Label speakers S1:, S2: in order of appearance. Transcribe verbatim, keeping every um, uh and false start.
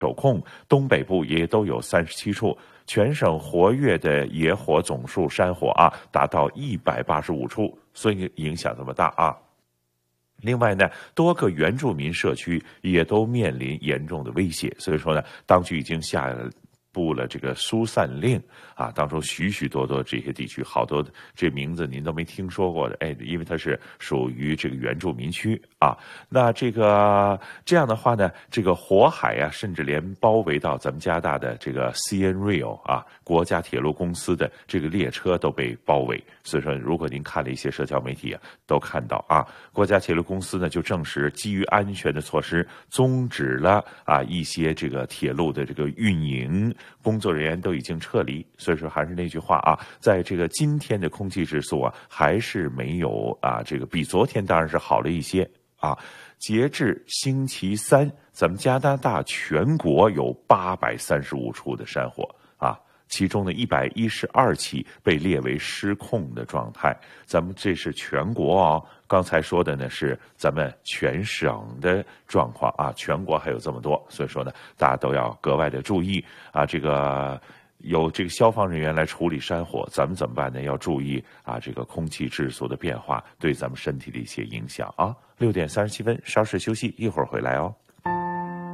S1: 手控，东北部也都有三十七处，全省活跃的野火总数山火啊达到一百八十五处，所以影响这么大啊。另外呢，多个原住民社区也都面临严重的威胁，所以说呢，当局已经下布了这个疏散令啊，当中许许多多这些地区，好多这名字您都没听说过的，哎，因为它是属于这个原住民区啊。那这个这样的话呢，这个火海啊，甚至连包围到咱们加拿大的这个 C N Rail 啊，国家铁路公司的这个列车都被包围。所以说，如果您看了一些社交媒体啊，都看到啊，国家铁路公司呢就证实，基于安全的措施，终止了啊一些这个铁路的这个运营。工作人员都已经撤离，所以说还是那句话啊，在这个今天的空气质素啊，还是没有啊，这个比昨天当然是好了一些啊。截至星期三，咱们加拿大全国有八百三十五处的山火啊，其中的一百一十二起被列为失控的状态。咱们这是全国哦，刚才说的呢是咱们全省的状况啊，全国还有这么多，所以说呢，大家都要格外的注意啊。这个有这个消防人员来处理山火，咱们怎么办呢？要注意啊，这个空气质素的变化对咱们身体的一些影响啊。六点三十七分，稍事休息，一会儿回来哦。